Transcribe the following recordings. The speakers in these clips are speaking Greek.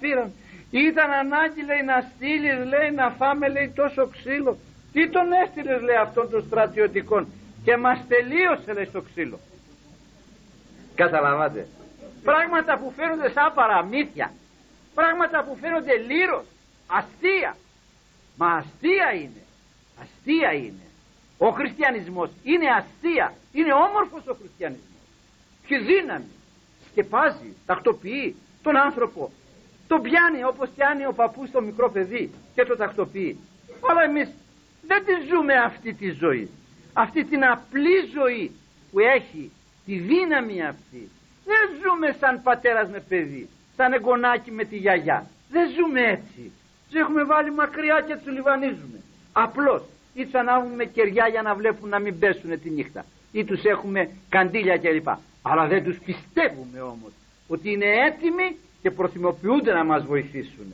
πήραν. Ήταν ανάγκη, λέει, να στείλεις, λέει, να φάμε, λέει, τόσο ξύλο. Τι τον έστειλες, λέει, αυτών των στρατιωτικών, και μας τελείωσε, λέει, στο ξύλο. Καταλαβαίνετε, πράγματα που φαίνονται σαν παραμύθια, πράγματα που φαίνονται λύρος, αστεία. Μα αστεία είναι, αστεία είναι. Ο χριστιανισμός είναι αστεία, είναι όμορφος ο χριστιανισμός. Έχει δύναμη, σκεπάζει, τακτοποιεί τον άνθρωπο, τον πιάνει όπως πιάνει ο παππούς το μικρό παιδί και το τακτοποιεί. Αλλά εμείς δεν τη ζούμε αυτή τη ζωή, αυτή την απλή ζωή που έχει τη δύναμη αυτή. Δεν ζούμε σαν πατέρας με παιδί, σαν εγγονάκι με τη γιαγιά. Δεν ζούμε έτσι. Τους έχουμε βάλει μακριά και τους λιβανίζουμε. Απλώς ή τους ανάβουμε κεριά για να βλέπουν να μην πέσουν τη νύχτα, ή τους έχουμε καντήλια κλπ. Αλλά δεν τους πιστεύουμε όμως ότι είναι έτοιμοι και προθυμοποιούνται να μας βοηθήσουν.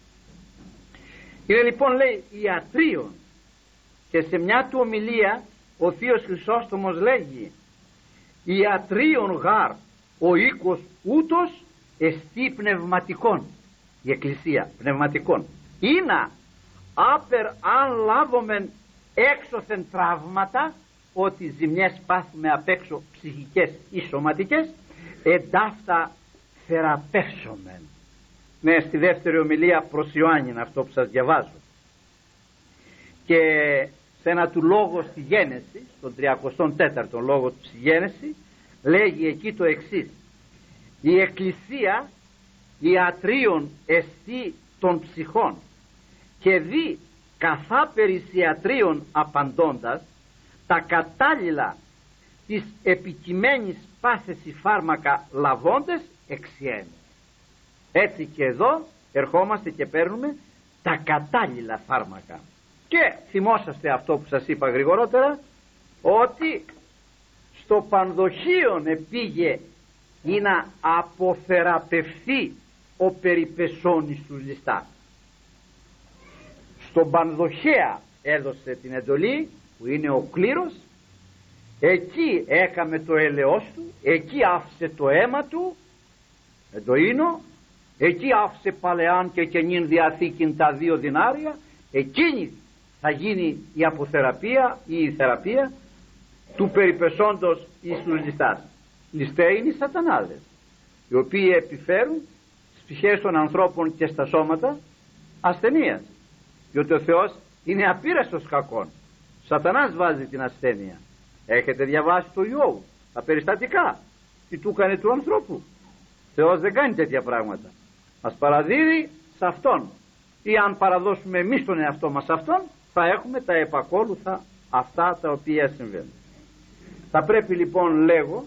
Είναι λοιπόν, λέει, ιατρίων, και σε μια του ομιλία ο Θείος Χρυσόστομος λέγει: ιατρίων γάρ ο οίκος ούτως εστί πνευματικών. Η εκκλησία πνευματικών είναι άπερ αν λάβομεν έξωθεν τραύματα, ότι ζημιές πάθουμε απ' έξω ψυχικές ή σωματικές, εντάφτα θεραπεύσομεν. Ναι, στη δεύτερη ομιλία προς Ιωάννην αυτό που σας διαβάζω. Και σε ένα του λόγο στη Γένεση, στον 34ο λόγο του στη Γένεση, λέγει εκεί το εξής: η εκκλησία ιατρίων εστί των ψυχών, και δι καθά περις ιατρίων απαντώντας τα κατάλληλα της επικειμένης πάθεση φάρμακα λαβώντες εξιένει. Έτσι και εδώ ερχόμαστε και παίρνουμε τα κατάλληλα φάρμακα. Και θυμόσαστε αυτό που σας είπα γρηγορότερα, ότι στο πανδοχείον επήγε ή να αποθεραπευθεί ο περιπεσόνης του ληστά. Στον πανδοχέα έδωσε την εντολή, που είναι ο κλήρος, εκεί έκαμε το έλεος του, εκεί άφησε το αίμα του, εντοίνο, εκεί άφησε παλαιάν και καινήν διαθήκην τα 2 δινάρια, εκείνη θα γίνει η αποθεραπεία ή η θεραπεία του περιπεσόντος εις τους ληστάς. Ληστές είναι οι σατανάδες, οι οποίοι επιφέρουν στις ψυχές των ανθρώπων και στα σώματα ασθενείας, διότι ο Θεός είναι απείραστος κακών. Σατανάς βάζει την ασθένεια. Έχετε διαβάσει το Ιώβ, τα περιστατικά, τι του έκανε του ανθρώπου? Θεός δεν κάνει τέτοια πράγματα, μας παραδίδει σε αυτόν, ή αν παραδώσουμε εμείς τον εαυτό μας σε αυτόν, θα έχουμε τα επακόλουθα αυτά τα οποία συμβαίνουν. Θα πρέπει λοιπόν, λέγω,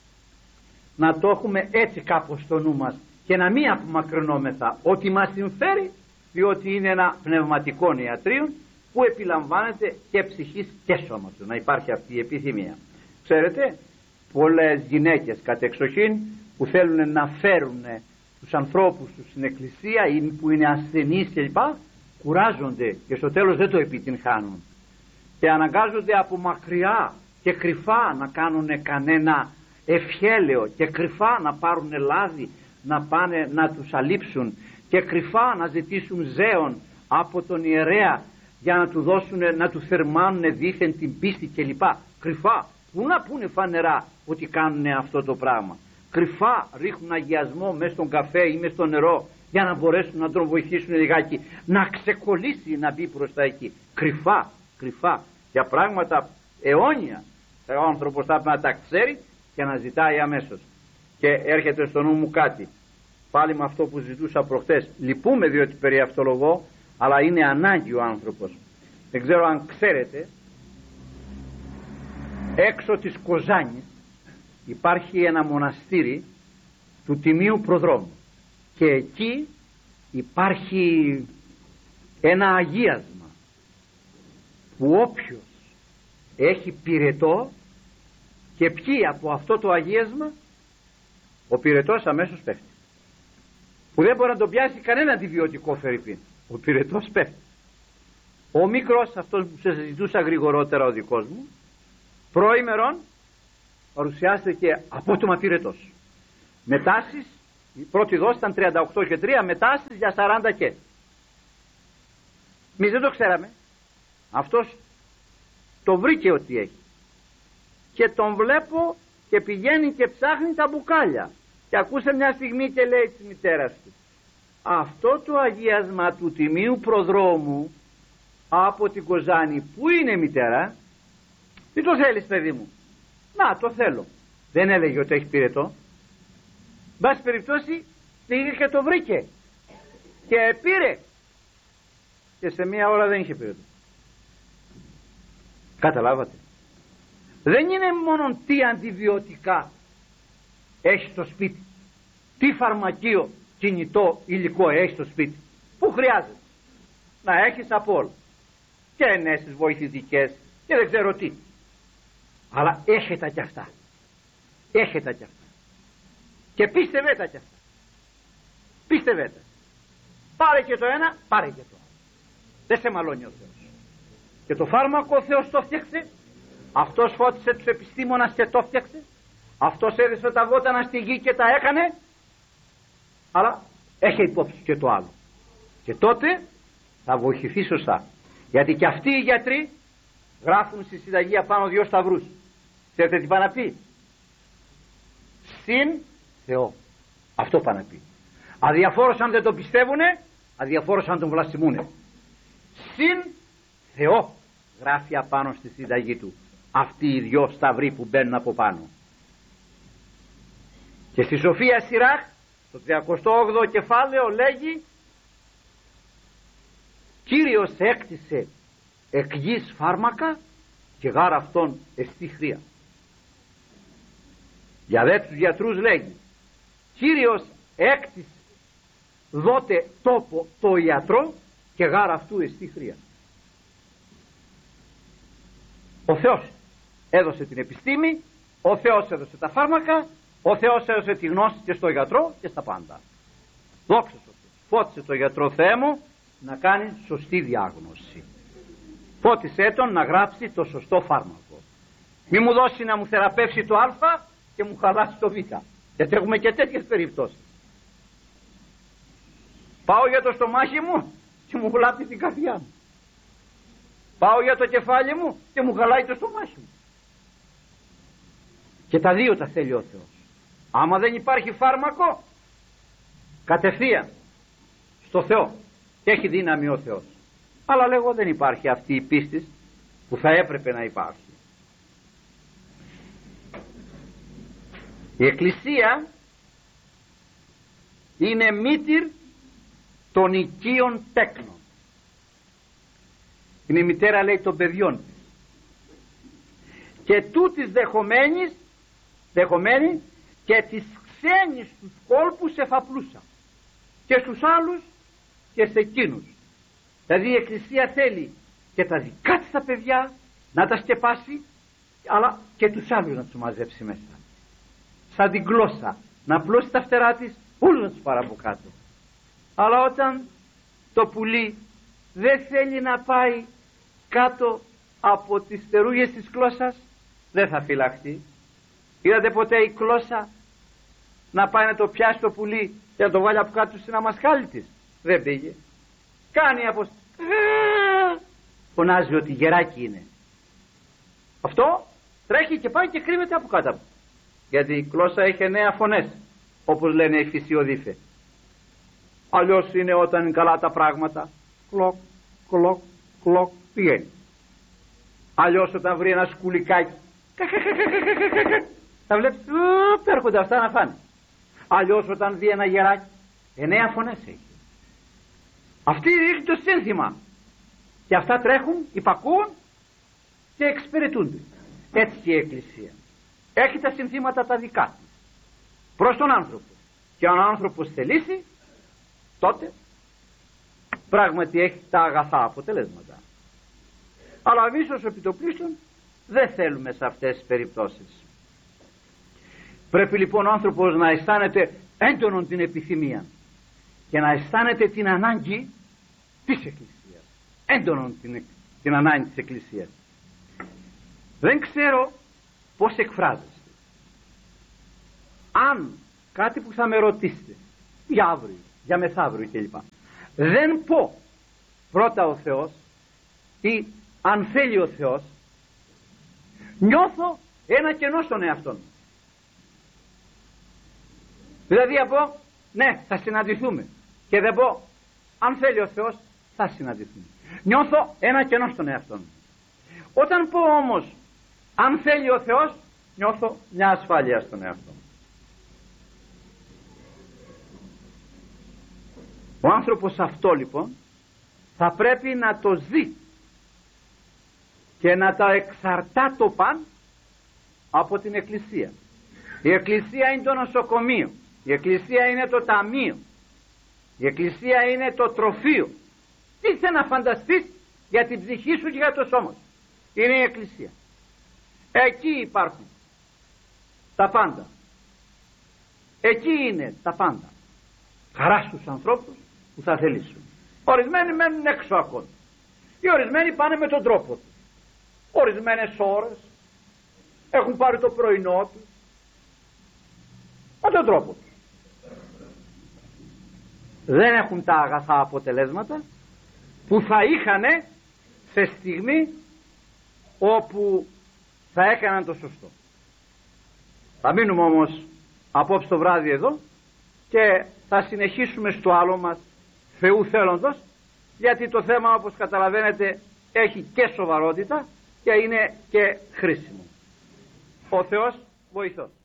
να το έχουμε έτσι κάπως στο νου μας και να μην απομακρυνόμεθα ότι μας συμφέρει, διότι είναι ένα πνευματικό ιατρείο που επιλαμβάνεται και ψυχής και σώματος, να υπάρχει αυτή η επιθυμία. Ξέρετε, πολλές γυναίκες κατ' εξοχήν που θέλουν να φέρουν τους ανθρώπους τους στην εκκλησία ή που είναι ασθενείς κλπ, κουράζονται και στο τέλος δεν το επιτυγχάνουν και αναγκάζονται από μακριά και κρυφά να κάνουν κανένα ευχέλαιο και κρυφά να πάρουν λάδι, να πάνε να τους αλείψουν και κρυφά να ζητήσουν ζέον από τον ιερέα για να του δώσουν, να του θερμάνουν δήθεν την πίστη κλπ. Κρυφά, πού να πούνε φανερά ότι κάνουν αυτό το πράγμα? Κρυφά ρίχνουν αγιασμό μέσα στον καφέ ή μέσα στο νερό για να μπορέσουν να τον βοηθήσουν λιγάκι να ξεκολλήσει, να μπει προς τα εκεί. Κρυφά, κρυφά, για πράγματα αιώνια. Ο άνθρωπος θα πρέπει να τα ξέρει και να ζητάει αμέσως. Και έρχεται στο νου μου κάτι, πάλι με αυτό που ζητούσα προχτές. Λυπούμε διότι περιαυτολογώ, αλλά είναι ανάγκη ο άνθρωπος. Δεν ξέρω αν ξέρετε, έξω της Κοζάνης υπάρχει ένα μοναστήρι του Τιμίου Προδρόμου και εκεί υπάρχει ένα αγίασμα που όποιος έχει πυρετό και πιει από αυτό το αγίασμα, ο πυρετός αμέσως πέφτει, που δεν μπορεί να τον πιάσει κανένα αντιβιωτικό φερρυπίν. Ο πυρετός πέφτει. Ο μικρός, αυτός που σας ζητούσα γρηγορότερα ο δικός μου, προήμερον παρουσιάστηκε απότομα πυρετός με τάσεις Η πρώτη δόση ήταν 38 και 3, μετάσταση για 40 και. Εμείς δεν το ξέραμε. Αυτός το βρήκε ότι έχει. Και τον βλέπω και πηγαίνει και ψάχνει τα μπουκάλια. Και ακούσε μια στιγμή και λέει της μητέρας του: αυτό το αγίασμα του τιμίου προδρόμου από την Κοζάνη, πού είναι, μητέρα? Τι το θέλεις, παιδί μου? Να, το θέλω. Δεν έλεγε ότι έχει πυρετό. Μπας περιπτώσει πήγε και το βρήκε και πήρε, και σε μία ώρα δεν είχε πυρετό. Καταλάβατε? Δεν είναι μόνο τι αντιβιωτικά έχει στο σπίτι, τι φαρμακείο κινητό υλικό έχει στο σπίτι, που χρειάζεται να έχεις από όλα, και ενέσεις βοηθητικές και δεν ξέρω τι, αλλά έχετε κι αυτά, έχετε κι αυτά, και πίστευε τα κι αυτά, πίστευε τα. Πάρε και το ένα, πάρε και το άλλο, δεν σε μαλώνει ο Θεός. Και το φάρμακο ο Θεός το φτιάξε, αυτός φώτισε τους επιστήμονας και το φτιάξε, αυτός έδεσε τα βότανα στη γη και τα έκανε, αλλά έχει υπόψη και το άλλο, και τότε θα βοηθηθεί σωστά. Γιατί και αυτοί οι γιατροί γράφουν στη συνταγή απάνω 2 σταυρούς. Ξέρετε τι πάνε να πει? Συν Θεό. Αυτό πάνε να πει. Αδιαφόρος αν δεν το πιστεύουνε, αδιαφόρος αν τον βλασιμούνε. Συν Θεό γράφει απάνω στη συνταγή του. Αυτοί οι 2 σταυροί που μπαίνουν από πάνω. Και στη Σοφία Σιράχ, το 38ο κεφάλαιο, λέγει: Κύριος έκτισε εκ γης φάρμακα και γάρα αυτόν εστί χρία. Για δε τους γιατρούς λέγει: Κύριος έκτισε δότε τόπο το ιατρό και γάρα αυτού εστί χρία. Ο Θεός έδωσε την επιστήμη, ο Θεός έδωσε τα φάρμακα, ο Θεός έδωσε τη γνώση και στο γιατρό και στα πάντα. Δόξα σου, φώτισε το γιατρό, Θεέ μου, να κάνει σωστή διάγνωση. Φώτισέ τον να γράψει το σωστό φάρμακο. Μη μου δώσει να μου θεραπεύσει το α και μου χαλάσει το β. Γιατί έχουμε και τέτοιες περιπτώσεις. Πάω για το στομάχι μου και μου βλάπτει την καρδιά μου. Πάω για το κεφάλι μου και μου χαλάει το στομάχι μου. Και τα δύο τα θέλει ο Θεός. Άμα δεν υπάρχει φάρμακο, κατευθείαν στο Θεό, και έχει δύναμη ο Θεός. Αλλά λέγω δεν υπάρχει αυτή η πίστη που θα έπρεπε να υπάρχει. Η Εκκλησία είναι μήτηρ των οικείων τέκνων. Είναι η μητέρα, λέει, των παιδιών της. Και τούτης δεχομένη και της ξένης τους κόλπους εφαπλούσα, και στους άλλους και σε εκείνους. Δηλαδή η Εκκλησία θέλει και τα δικά της τα παιδιά να τα σκεπάσει, αλλά και τους άλλους να τους μαζέψει μέσα. Σαν την γλώσσα, να πλώσει τα φτερά της, όλους να τους πάρει από κάτω. Αλλά όταν το πουλί δεν θέλει να πάει κάτω από τις φτερούγες της γλώσσας, δεν θα φυλαχτεί. Είδατε ποτέ η γλώσσα να πάει να το πιάσει το πουλί και να το βάλει από κάτω στην αμασχάλη της? Δεν πήγε. Κάνει φωνάζει ότι γεράκι είναι. Αυτό τρέχει και πάει και κρύβεται από κάτω. Γιατί η γλώσσα έχει 9 φωνές, όπως λένε οι φυσιοδίφε. Αλλιώς είναι όταν είναι καλά τα πράγματα, κλοκ, κλοκ, κλοκ, πηγαίνει. Αλλιώς όταν βρει ένα σκουλικάκι, θα βλέπεις έρχονται αυτά να φάνε. Αλλιώς όταν δει ένα γεράκι, 9 φωνές έχει. Αυτή ρίχνει το σύνθημα και αυτά τρέχουν, υπακούουν και εξυπηρετούνται. Έτσι και η Εκκλησία έχει τα συνθήματα τα δικά της προς τον άνθρωπο, και αν ο άνθρωπος θελήσει, τότε πράγματι έχει τα αγαθά αποτελέσματα. Αλλά εμείς ως επιτοπλίστων δεν θέλουμε σε αυτές τις περιπτώσεις. Πρέπει λοιπόν ο άνθρωπος να αισθάνεται έντονον την επιθυμία και να αισθάνεται την ανάγκη της Εκκλησίας, έντονον την ανάγκη της Εκκλησίας. Δεν ξέρω πώς εκφράζεστε. Αν κάτι που θα με ρωτήσετε για αύριο, για μεθαύριο κλπ. Δεν πω πρώτα ο Θεός ή αν θέλει ο Θεός, νιώθω ένα κενό στον εαυτό μου. Δηλαδή από ναι, θα συναντηθούμε, και δεν πω αν θέλει ο Θεός θα συναντηθούμε. Νιώθω ένα κενό στον εαυτό μου. Όταν πω όμως αν θέλει ο Θεός, νιώθω μια ασφάλεια στον εαυτό μου. Ο άνθρωπος αυτό λοιπόν θα πρέπει να το ζει και να τα εξαρτά το παν από την Εκκλησία. Η Εκκλησία είναι το νοσοκομείο, η Εκκλησία είναι το ταμείο, η Εκκλησία είναι το τροφείο. Τι θε να φανταστείς για την ψυχή σου και για το σώμα σου? Είναι η Εκκλησία. Εκεί υπάρχουν τα πάντα. Εκεί είναι τα πάντα. Χαρά στους ανθρώπους που θα θελήσουν. Ορισμένοι μένουν έξω ακόμα. Οι ορισμένοι πάνε με τον τρόπο τους. Ορισμένες ώρες έχουν πάρει το πρωινό τους με τον τρόπο τους. Δεν έχουν τα αγαθά αποτελέσματα που θα είχαν σε στιγμή όπου θα έκαναν το σωστό. Θα μείνουμε όμως απόψε το βράδυ εδώ και θα συνεχίσουμε στο άλλο μας Θεού θέλοντος, γιατί το θέμα, όπως καταλαβαίνετε, έχει και σοβαρότητα και είναι και χρήσιμο. Ο Θεός βοηθός.